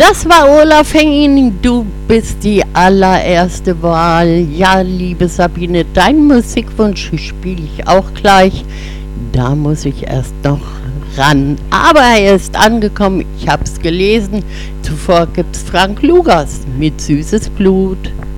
Das war Olaf Henning, du bist die allererste Wahl. Ja, liebe Sabine, deinen Musikwunsch spiele ich auch gleich. Da muss ich erst noch ran. Aber er ist angekommen, ich habe es gelesen. Zuvor gibt's Frank Lugas mit Süßes Blut.